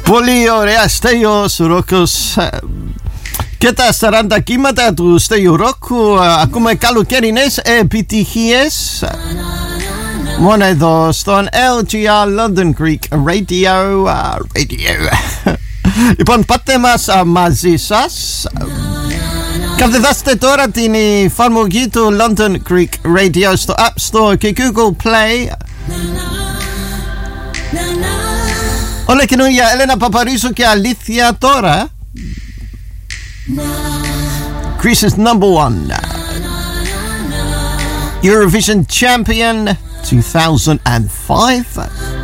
Πολύ ωραία, Στέλιος Ρόκος. Και τα 40 κύματα του Στέλιου Ρόκου. Ακούμε καλοκαιρινές επιτυχίες μόνο εδώ στον LGR London Greek Radio. Λοιπόν, πάτε μας μαζί σας. Κατεβάστε τώρα την εφαρμογή του London Greek Radio στο App Store και Google Play. Όλα καινούργια, Έλενα Παπαρίζου και αλήθεια τώρα. Greece's number one Eurovision champion 2005.